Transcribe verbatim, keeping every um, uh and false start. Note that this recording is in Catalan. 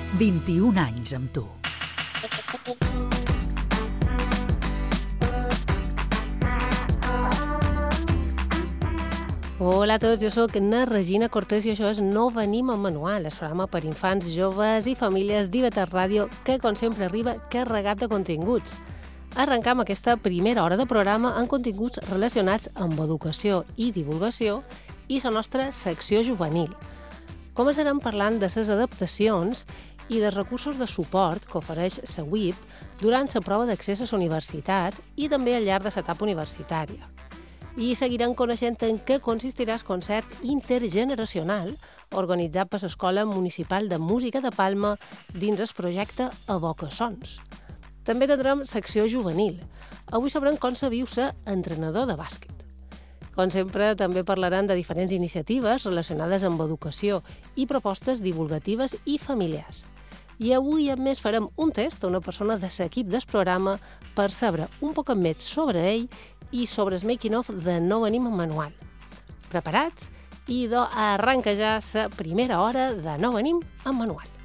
vint-i-un anys amb tu. Hola a tots, jo sóc na Regina Cortés i això és No Venim amb Manual, el programa per infants, joves i famílies d'IveTech Ràdio que, com sempre, arriba carregat de continguts. Arrencam aquesta primera hora de programa amb continguts relacionats amb educació i divulgació i la nostra secció juvenil. Començarem parlant de les adaptacions i dels recursos de suport que ofereix la U I P durant la prova d'accés a la universitat i també al llarg de l'etapa universitària. I seguirem coneixent en què consistirà el concert intergeneracional organitzat per l'Escola Municipal de Música de Palma dins el projecte Evocassons. També tindrem secció juvenil. Avui sabrem com se viu ser entrenador de bàsquet. Com sempre, també parlarem de diferents iniciatives relacionades amb educació i propostes divulgatives i familiars. I avui, a més, farem un test a una persona de l'equip del programa per saber un poc més sobre ell i sobre el making-of de No Venim amb Manual. Preparats? I doncs arrenca ja la primera hora de No Venim amb Manual.